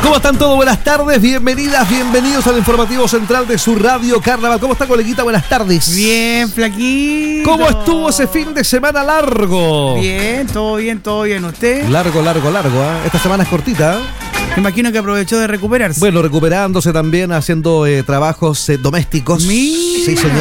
¿Cómo están todos? Buenas tardes, bienvenidas, bienvenidos al informativo central de su radio Carnaval. ¿Cómo está, coleguita? Buenas tardes. Bien, flaquito. ¿Cómo estuvo ese fin de semana largo? Bien, todo bien, todo bien. ¿Usted? Largo, ¿eh? Esta semana es cortita, ¿eh? Me imagino que aprovechó de recuperarse. Bueno, recuperándose también, haciendo trabajos domésticos. Mira. Sí, señor.